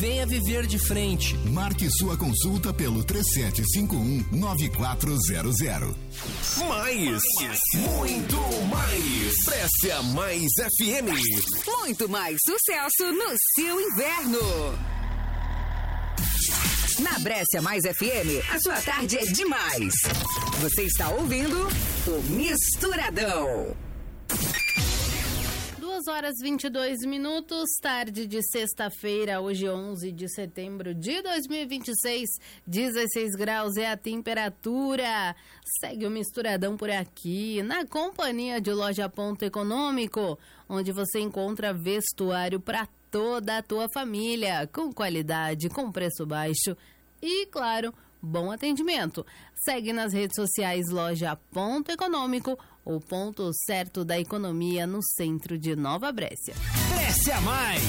Venha viver de frente. Marque sua consulta pelo 3751-9400. Mais, muito mais. Brescia Mais FM. Muito mais sucesso no seu inverno. Na Brescia Mais FM, a sua tarde é demais. Você está ouvindo o Misturadão. 2h22, tarde de sexta-feira, hoje 11 de setembro de 2026, 16 graus é a temperatura. Segue o Misturadão por aqui, na companhia de Loja Ponto Econômico, onde você encontra vestuário para toda a tua família, com qualidade, com preço baixo e, claro, bom atendimento. Segue nas redes sociais Loja Ponto Econômico, o ponto certo da economia no centro de Nova Brescia. Brescia Mais,